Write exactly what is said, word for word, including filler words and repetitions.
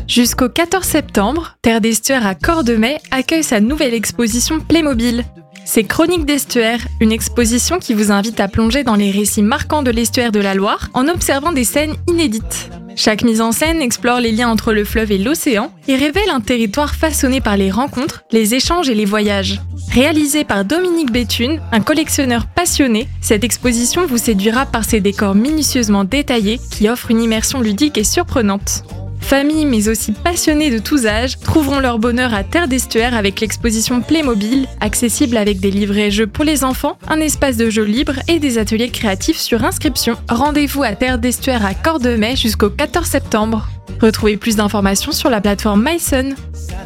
Jusqu'au quatorze septembre, Terre d'Estuaire à Cordemais accueille sa nouvelle exposition Playmobil. C'est Chroniques d'Estuaire, une exposition qui vous invite à plonger dans les récits marquants de l'estuaire de la Loire en observant des scènes inédites. Chaque mise en scène explore les liens entre le fleuve et l'océan et révèle un territoire façonné par les rencontres, les échanges et les voyages. Réalisée par Dominique Béthune, un collectionneur passionné, cette exposition vous séduira par ses décors minutieusement détaillés qui offrent une immersion ludique et surprenante. Familles mais aussi passionnés de tous âges trouveront leur bonheur à Terre d'Estuaire avec l'exposition Playmobil, accessible avec des livrets jeux pour les enfants, un espace de jeux libre et des ateliers créatifs sur inscription. Rendez-vous à Terre d'Estuaire à Cordemais jusqu'au quatorze septembre. Retrouvez plus d'informations sur la plateforme myson.